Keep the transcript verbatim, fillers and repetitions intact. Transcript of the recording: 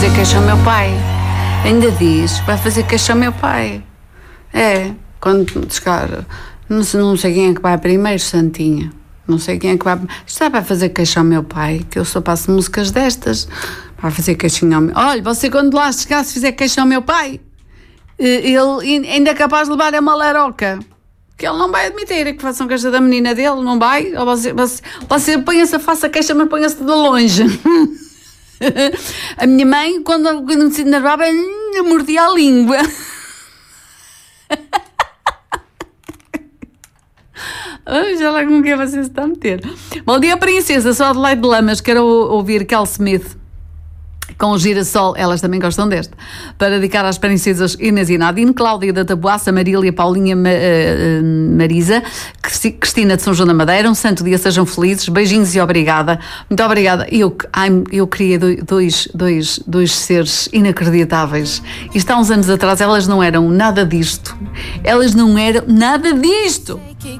fazer queixa ao meu pai. Ainda diz, vai fazer queixa ao meu pai. É, quando chegar, não sei, não sei quem é que vai primeiro, Santinha. Não sei quem é que vai... Está para fazer queixa ao meu pai, que eu só passo músicas destas. Vai fazer queixinha ao meu... Olha, você quando lá chegar, se fizer queixa ao meu pai, ele ainda é capaz de levar a uma laroca. Que ele não vai admitir que façam queixa da menina dele, não vai? Ou você, você, você põe-se, faça queixa, mas põe-se de longe. A minha mãe, quando, quando se enervava, mordia a língua. Já lá com quem você se está a meter. Bom dia, princesa. Sou Adelaide de Lamas. Quero ouvir Cal Smith com o Girassol, elas também gostam deste, para dedicar às princesas Inês e Nadine, Cláudia da Taboaça, Marília, Paulinha, Ma, uh, Marisa, Cristina de São João da Madeira. Um santo dia, sejam felizes, beijinhos e obrigada. Muito obrigada. Eu, eu criei dois, dois, dois seres inacreditáveis. Isto há uns anos atrás, elas não eram nada disto. Elas não eram nada disto.